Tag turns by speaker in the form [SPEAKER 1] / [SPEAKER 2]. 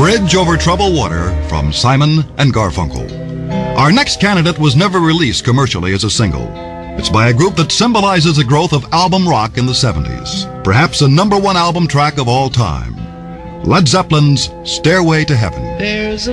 [SPEAKER 1] Bridge Over Troubled Water from Simon and Garfunkel. Our next candidate was never released commercially as a single. It's by a group that symbolizes the growth of album rock in the 70s, perhaps the #1 album track of all time. Led Zeppelin's Stairway to Heaven.
[SPEAKER 2] There's